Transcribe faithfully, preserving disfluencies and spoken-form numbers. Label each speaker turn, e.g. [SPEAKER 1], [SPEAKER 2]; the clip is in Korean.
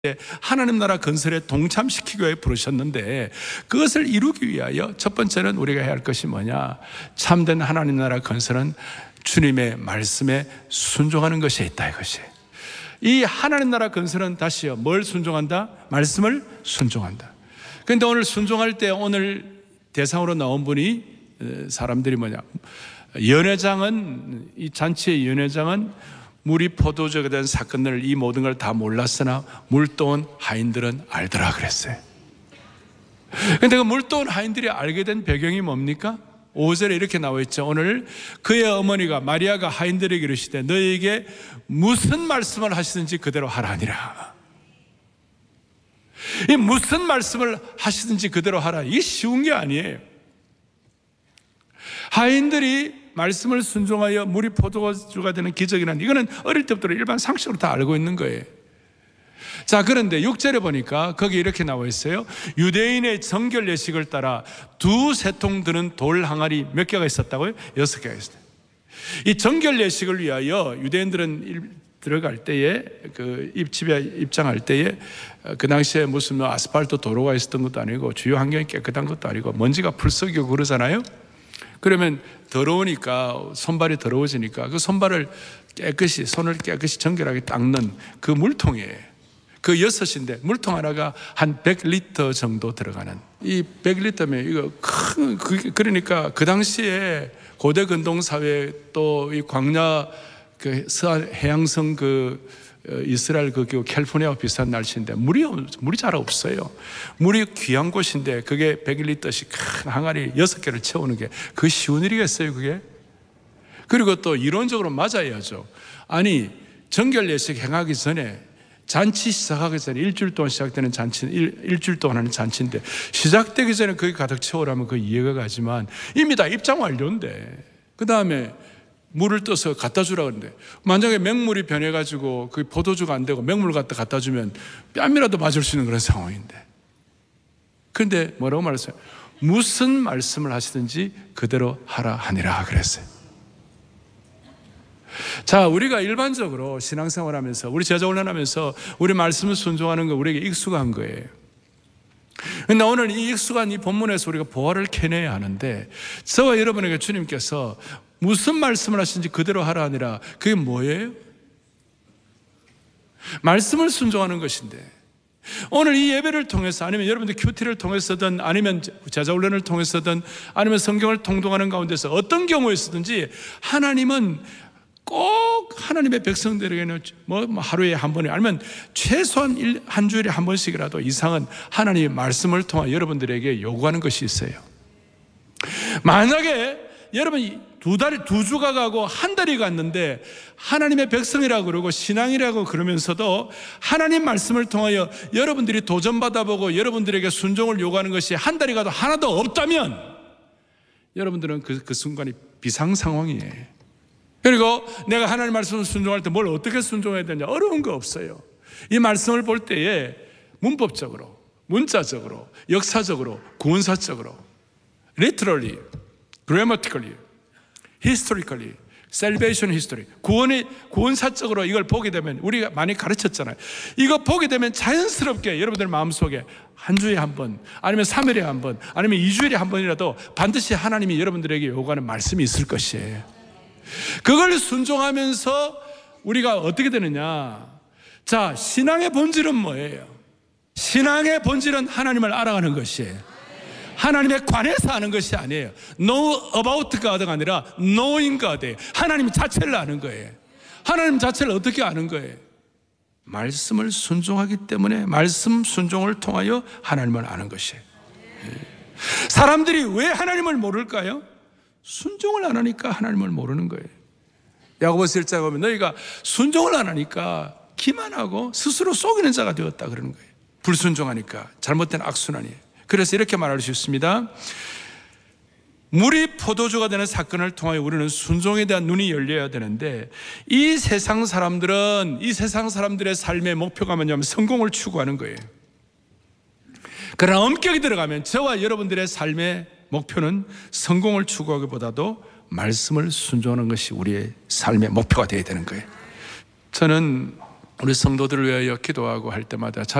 [SPEAKER 1] 하나님 나라 건설에 동참시키기 위해 부르셨는데, 그것을 이루기 위하여 첫 번째는 우리가 해야 할 것이 뭐냐? 참된 하나님 나라 건설은 주님의 말씀에 순종하는 것에 있다, 이것이. 이 하나님 나라 건설은 다시요, 뭘 순종한다? 말씀을 순종한다. 그런데 오늘 순종할 때 오늘 대상으로 나온 분이, 사람들이 뭐냐, 연회장은, 이 잔치의 연회장은 물이 포도주가 된 사건을, 이 모든 걸 다 몰랐으나 물도온 하인들은 알더라 그랬어요. 그런데 그 물도온 하인들이 알게 된 배경이 뭡니까? 오 절에 이렇게 나와 있죠. 오늘 그의 어머니가 마리아가 하인들에게 이르시되 너희에게 무슨 말씀을 하시든지 그대로 하라니라. 이 무슨 말씀을 하시든지 그대로 하라, 이게 쉬운 게 아니에요. 하인들이 말씀을 순종하여 물이 포도주가 되는 기적이란, 이거는 어릴 때부터 일반 상식으로 다 알고 있는 거예요. 자, 그런데 육 절에 보니까 거기 이렇게 나와 있어요. 유대인의 정결 예식을 따라 두 세통 드는 돌 항아리 몇 개가 있었다고요? 여섯 개가 있어요. 이 정결 예식을 위하여 유대인들은 들어갈 때에, 그 집에 입장할 때에, 그 당시에 무슨 뭐 아스팔트 도로가 있었던 것도 아니고 주요 환경이 깨끗한 것도 아니고 먼지가 풀썩이고 그러잖아요. 그러면 더러우니까, 손발이 더러워지니까 그 손발을 깨끗이, 손을 깨끗이 정결하게 닦는 그 물통이에요. 그 여섯인데 물통 하나가 한 백 리터 정도 들어가는, 이 백 리터면 이거 큰, 그러니까 그 당시에 고대 근동사회, 또 이 광야, 그 서한 해양성, 그 이스라엘 그 캘리포니아와 비슷한 날씨인데 물이 물이 잘 없어요. 물이 귀한 곳인데 그게 백 리터씩 큰 항아리 여섯 개를 채우는 게 그 쉬운 일이겠어요, 그게? 그리고 또 이론적으로 맞아야죠. 아니, 정결 예식 행하기 전에, 잔치 시작하기 전에 일주일 동안 시작되는 잔치는 일, 일주일 동안 하는 잔치인데, 시작되기 전에 거기 가득 채우라면 그 이해가 가지만 이미 다 입장 완료인데 그 다음에 물을 떠서 갖다 주라 그러는데, 만약에 맹물이 변해가지고 그 포도주가 안 되고 맹물 갖다 갖다 주면 뺨이라도 맞을 수 있는 그런 상황인데, 그런데 뭐라고 말했어요? 무슨 말씀을 하시든지 그대로 하라 하니라 그랬어요. 자, 우리가 일반적으로 신앙생활 하면서, 우리 제자 훈련하면서 우리 말씀을 순종하는 거 우리에게 익숙한 거예요. 그런데 오늘 이 익숙한 이 본문에서 우리가 보화를 캐내야 하는데, 저와 여러분에게 주님께서 무슨 말씀을 하시는지 그대로 하라 하니라, 그게 뭐예요? 말씀을 순종하는 것인데, 오늘 이 예배를 통해서, 아니면 여러분들 큐티를 통해서든, 아니면 제자훈련을 통해서든, 아니면 성경을 통독하는 가운데서 어떤 경우에서든지 하나님은 꼭 하나님의 백성들에게는 뭐 하루에 한 번에, 아니면 최소한 한 주일에 한 번씩이라도 이상은 하나님의 말씀을 통해 여러분들에게 요구하는 것이 있어요. 만약에 여러분이 두 달이, 두 주가 가고 한 달이 갔는데 하나님의 백성이라고 그러고 신앙이라고 그러면서도 하나님 말씀을 통하여 여러분들이 도전받아보고 여러분들에게 순종을 요구하는 것이 한 달이 가도 하나도 없다면 여러분들은 그, 그 순간이 비상 상황이에요. 그리고 내가 하나님 말씀을 순종할 때 뭘 어떻게 순종해야 되냐? 어려운 거 없어요. 이 말씀을 볼 때에 문법적으로, 문자적으로, 역사적으로, 구원사적으로, literally, grammatically, historically, salvation history, 구원의, 구원사적으로 이걸 보게 되면, 우리가 많이 가르쳤잖아요. 이거 보게 되면 자연스럽게 여러분들 마음속에 한 주에 한 번, 아니면 삼 일에 한 번, 아니면 이 주일에 한 번이라도 반드시 하나님이 여러분들에게 요구하는 말씀이 있을 것이에요. 그걸 순종하면서 우리가 어떻게 되느냐? 자, 신앙의 본질은 뭐예요? 신앙의 본질은 하나님을 알아가는 것이에요. 하나님에 관해서 아는 것이 아니에요. Know about God가 아니라 knowing God. 하나님 자체를 아는 거예요. 하나님 자체를 어떻게 아는 거예요? 말씀을 순종하기 때문에 말씀 순종을 통하여 하나님을 아는 것이에요. 사람들이 왜 하나님을 모를까요? 순종을 안 하니까 하나님을 모르는 거예요. 야고보서 일 장에 보면 너희가 순종을 안 하니까 기만하고 스스로 속이는 자가 되었다 그러는 거예요. 불순종하니까 잘못된 악순환이에요. 그래서 이렇게 말할 수 있습니다. 물이 포도주가 되는 사건을 통하여 우리는 순종에 대한 눈이 열려야 되는데, 이 세상 사람들은, 이 세상 사람들의 삶의 목표가 뭐냐면 성공을 추구하는 거예요. 그러나 엄격히 들어가면 저와 여러분들의 삶의 목표는 성공을 추구하기보다도 말씀을 순종하는 것이 우리의 삶의 목표가 되어야 되는 거예요. 저는 우리 성도들을 위하여 기도하고 할 때마다